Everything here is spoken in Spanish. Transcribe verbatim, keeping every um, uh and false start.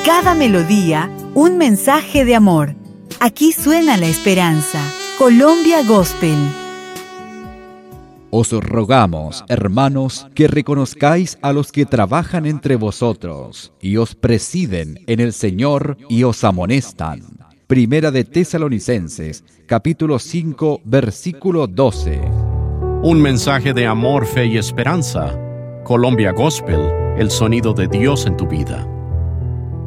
cada melodía, un mensaje de amor. Aquí suena la esperanza. Colombia Gospel. Os rogamos, hermanos, que reconozcáis a los que trabajan entre vosotros y os presiden en el Señor y os amonestan. Primera de Tesalonicenses, capítulo cinco, versículo doce. Un mensaje de amor, fe y esperanza. Colombia Gospel, el sonido de Dios en tu vida.